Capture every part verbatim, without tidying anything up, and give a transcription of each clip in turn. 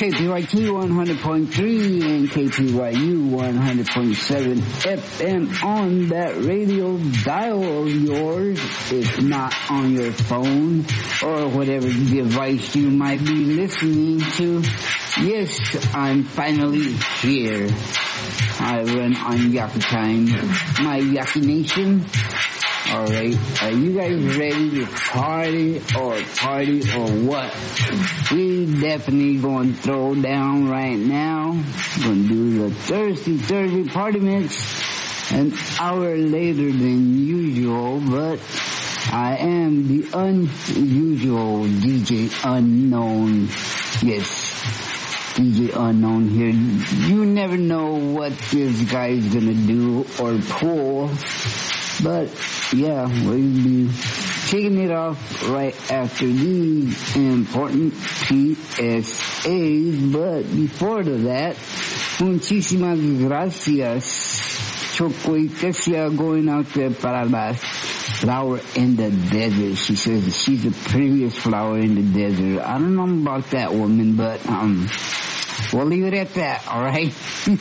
K P Y T one hundred point three and K P Y U one hundred point seven F M on that radio dial of yours, if not on your phone or whatever device you might be listening to. Yes, I'm finally here. I run on Yaki Time, my Yaki Nation. Alright, are you guys ready to party or party or what? We definitely going to throw down right now. Going to do the Thirsty Thursday Party Mix an hour later than usual, but I am the unusual D J Unknown. Yes, D J Unknown here. You never know what this guy's going to do or pull. But, yeah, we'll be kicking it off right after these important P S As. But before that, muchísimas gracias. Choco y Tesia going out there para la flower in the desert. She says she's the prettiest flower in the desert. I don't know about that woman, but, um... we'll leave it at that, alright?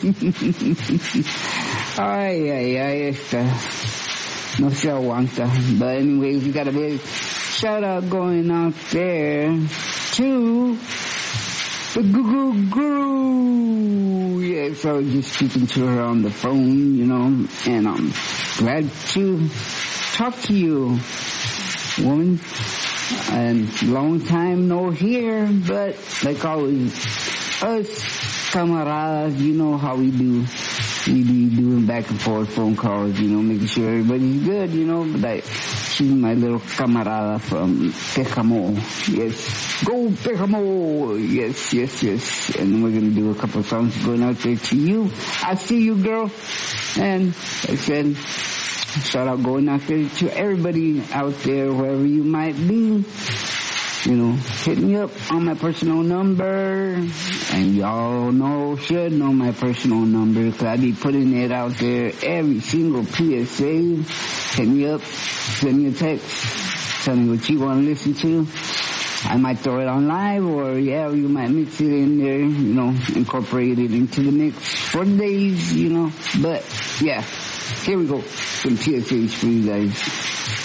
Ay, ay, ay, esta... no se aguanta. But anyways, we got a big shout out going out there to the Guru Guru. Yeah, so I was just speaking to her on the phone, you know, and I'm glad to talk to you, woman. And long time no hear, but like always, us camaradas, you know how we do. We be doing back and forth phone calls, you know, making sure everybody's good, you know, but like, she's my little camarada from Tejamo. Yes. Go Tejamo! Yes, yes, yes. And we're gonna do a couple of songs going out there to you. I see you, girl. And like I said, shout out going out there to everybody out there, wherever you might be. You know, hit me up on my personal number, and y'all know, should know my personal number, because I be putting it out there every single P S A. Hit me up, send me a text, tell me what you want to listen to. I might throw it on live, or yeah, you might mix it in there, you know, incorporate it into the mix for the days, you know. But yeah, here we go, some P S As for you guys.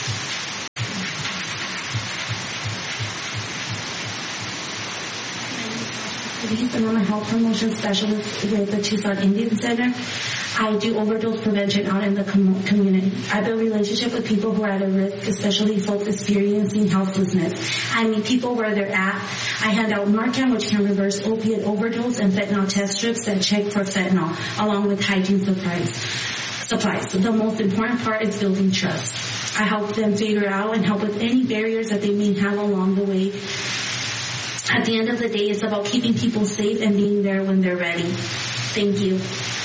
I'm a health promotion specialist with the Tucson Indian Center. I do overdose prevention out in the com- community. I build relationship with people who are at a risk, especially folks experiencing houselessness. I meet people where they're at. I hand out Narcan, which can reverse opiate overdose, and fentanyl test strips that check for fentanyl, along with hygiene supplies. Supplies. The most important part is building trust. I help them figure out and help with any barriers that they may have along the way. At the end of the day, it's about keeping people safe and being there when they're ready. Thank you.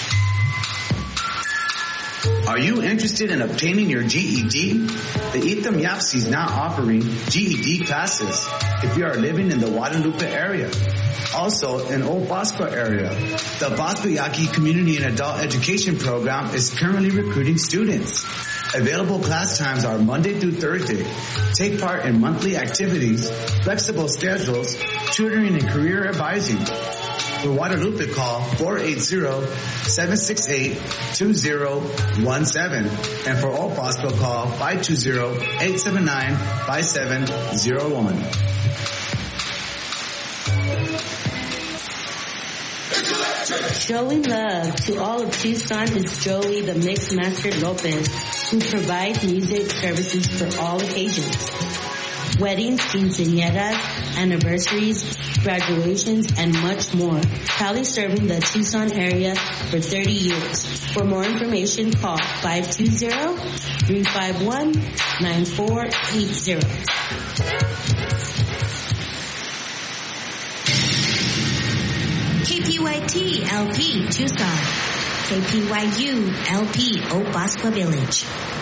Are you interested in obtaining your G E D? The I T M Y A P S I is now offering G E D classes if you are living in the Guadalupe area. Also, in Old Bosco area, the Bosco Yaqui Community and Adult Education Program is currently recruiting students. Available class times are Monday through Thursday. Take part in monthly activities, flexible schedules, tutoring, and career advising. For Guadalupe, call four eight zero, seven six eight, two zero one seven. And for Old Bosco, call five two zero, eight seven nine, five seven zero one. Showing love to all of Tucson is Joey the Mix Master Lopez, who provides music services for all occasions. Weddings, quinceañeras, anniversaries, graduations, and much more. Proudly serving the Tucson area for thirty years. For more information, call five two zero, three five one, nine four eight zero. K P Y T L P Tucson. K P Y U L P Old Bosco Village.